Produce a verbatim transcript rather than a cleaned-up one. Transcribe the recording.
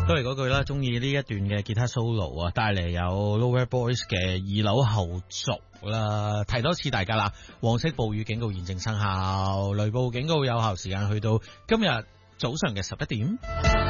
都係嗰句啦，中意呢一段嘅吉他 solo 啊，帶嚟有 Lover Boys 嘅二樓後續啦。提多次大家啦，黃色暴雨警告現正生效，雷暴警告有效時間去到今日早上嘅十一點。